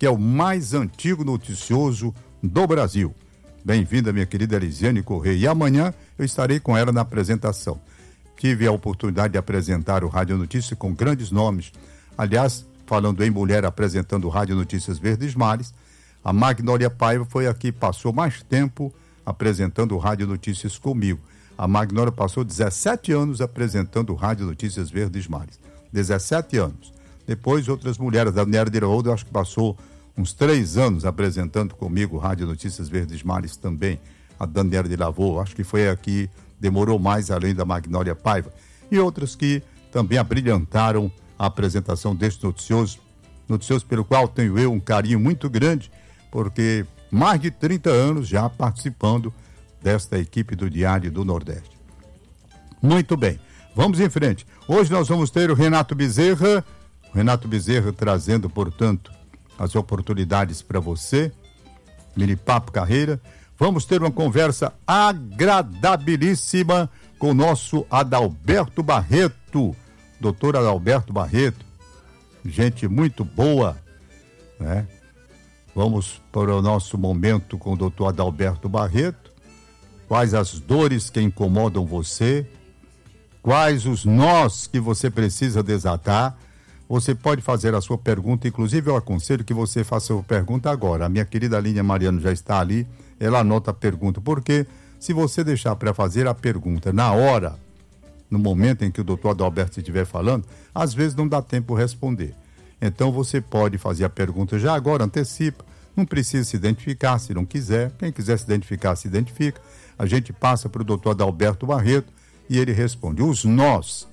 que é o mais antigo noticioso do Brasil. Bem-vinda, minha querida Elisiane Correia. E amanhã eu estarei com ela na apresentação. Tive a oportunidade de apresentar o Rádio Notícias com grandes nomes. Aliás, falando em mulher apresentando o Rádio Notícias Verdes Mares, a Magnólia Paiva foi a que passou mais tempo apresentando o Rádio Notícias comigo. A Magnólia passou 17 anos apresentando o Rádio Notícias Verdes Mares. 17 anos. Depois, outras mulheres, a Daniela de Raúdo, acho que passou uns 3 anos apresentando comigo o Rádio Notícias Verdes Mares também. A Daniela de Lavô, acho que foi a que demorou mais, além da Magnólia Paiva. E outras que também abrilhantaram a apresentação deste noticioso pelo qual tenho eu um carinho muito grande, porque mais de 30 anos já participando desta equipe do Diário do Nordeste. Muito bem, vamos em frente. Hoje nós vamos ter o Renato Bezerra trazendo, portanto, as oportunidades para você, Mini Papo Carreira. Vamos ter uma conversa agradabilíssima com o nosso Adalberto Barreto, doutor Adalberto Barreto, gente muito boa, né? Vamos para o nosso momento com o doutor Adalberto Barreto. Quais as dores que incomodam você? Quais os nós que você precisa desatar? Você pode fazer a sua pergunta, inclusive eu aconselho que você faça a sua pergunta agora. A minha querida Línia Mariano já está ali, ela anota a pergunta, porque se você deixar para fazer a pergunta na hora, no momento em que o doutor Adalberto estiver falando, às vezes não dá tempo de responder. Então você pode fazer a pergunta já agora, antecipa, não precisa se identificar se não quiser, quem quiser se identificar, se identifica. A gente passa para o doutor Adalberto Barreto e ele responde. Os nós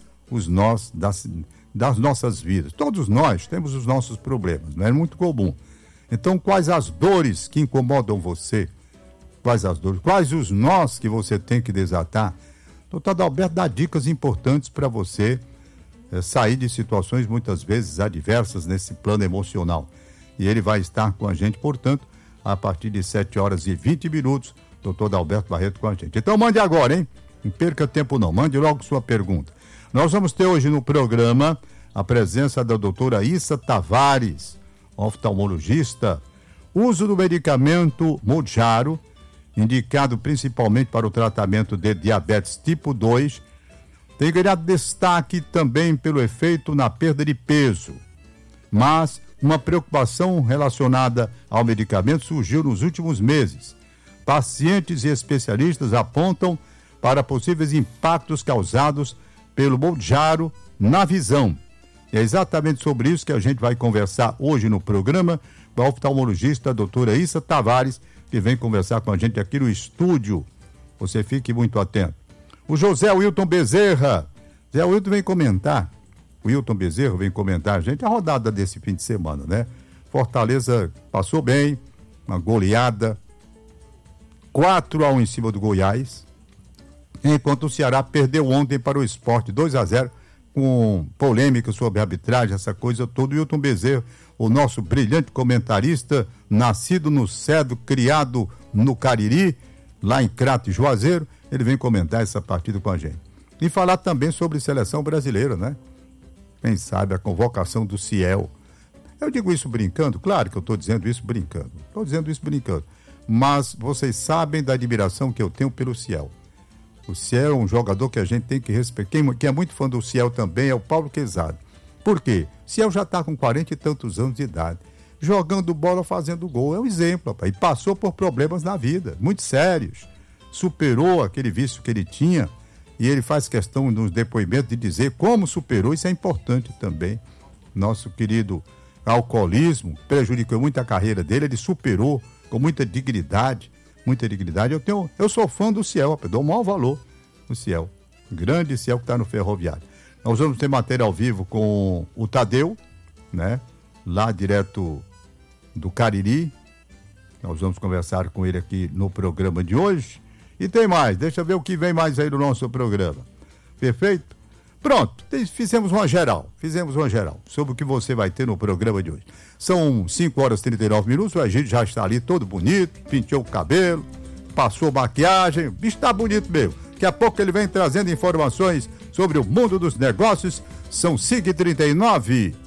das nossas vidas. Todos nós temos os nossos problemas, não é muito comum. Então, quais as dores que incomodam você? Quais as dores? Quais os nós que você tem que desatar? Doutor Adalberto dá dicas importantes para você sair de situações muitas vezes adversas nesse plano emocional. E ele vai estar com a gente, portanto, a partir de 7h20, doutor Adalberto Barreto com a gente. Então mande agora, hein? Não perca tempo não, mande logo sua pergunta. Nós vamos ter hoje no programa a presença da doutora Issa Tavares, oftalmologista. Uso do medicamento Mounjaro, indicado principalmente para o tratamento de diabetes tipo 2, tem ganhado destaque também pelo efeito na perda de peso. Mas uma preocupação relacionada ao medicamento surgiu nos últimos meses. Pacientes e especialistas apontam para possíveis impactos causados pelo Mounjaro na visão. E é exatamente sobre isso que a gente vai conversar hoje no programa com a oftalmologista a doutora Issa Tavares, que vem conversar com a gente aqui no estúdio. Você fique muito atento. O José Wilton Bezerra. Zé Wilton vem comentar. O Wilton Bezerra vem comentar a gente a rodada desse fim de semana, né? Fortaleza passou bem, uma goleada, 4-1 em cima do Goiás, enquanto o Ceará perdeu ontem para o Sport 2-0, com polêmica sobre a arbitragem, essa coisa toda. O Wilton Bezerra, o nosso brilhante comentarista, nascido no Cedro, criado no Cariri, lá em Crato e Juazeiro, ele vem comentar essa partida com a gente. E falar também sobre seleção brasileira, né? Quem sabe a convocação do Ciel. Eu digo isso brincando, claro que eu estou dizendo isso brincando. Mas vocês sabem da admiração que eu tenho pelo Ciel. O Ciel é um jogador que a gente tem que respeitar. Quem é muito fã do Ciel também é o Paulo Quezado. Por quê? Ciel já está com 40 e tantos anos de idade, jogando bola, fazendo gol. É um exemplo, rapaz. E passou por problemas na vida, muito sérios. Superou aquele vício que ele tinha, e ele faz questão nos depoimentos de dizer como superou. Isso é importante também. Nosso querido alcoolismo prejudicou muito a carreira dele, ele superou com muita dignidade. Eu sou fã do Ciel, dou o maior valor no Ciel. Grande Ciel que está no Ferroviário. Nós vamos ter matéria ao vivo com o Tadeu, né? Lá direto do Cariri. Nós vamos conversar com ele aqui no programa de hoje. E tem mais, deixa eu ver o que vem mais aí no nosso programa. Perfeito? Pronto, fizemos uma geral sobre o que você vai ter no programa de hoje. São 5h39, o Egídio já está ali todo bonito, pintou o cabelo, passou maquiagem, o bicho está bonito mesmo. Daqui a pouco ele vem trazendo informações sobre o mundo dos negócios. São 5h39.